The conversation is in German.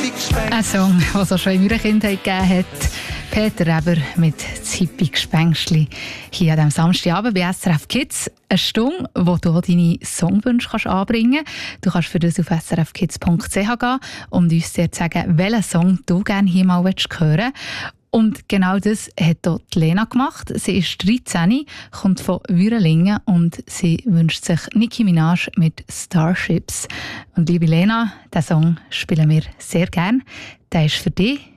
Ein Song, den es schon in meiner Kindheit gegeben hat. Peter Reber mit «Das Hippie-Gespängstli» hier an diesem Samstagabend bei SRF Kids. Eine Stunde, wo du auch deine Songwünsche anbringen kannst. Du kannst für das auf srfkids.ch gehen und uns dir sagen, welchen Song du gerne hier mal hören willst. Und genau das hat hier Lena gemacht. Sie ist 13, kommt von Würelingen und sie wünscht sich Nicki Minaj mit «Starships». Und liebe Lena, diesen Song spielen wir sehr gerne. Der ist für dich.